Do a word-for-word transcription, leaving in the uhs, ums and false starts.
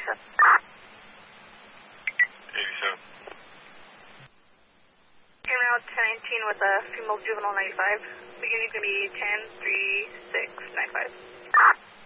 eighty-seven. eighty-seven. Came out ten nineteen with a female juvenile ninety-five. Beginning to be ten three six nine five.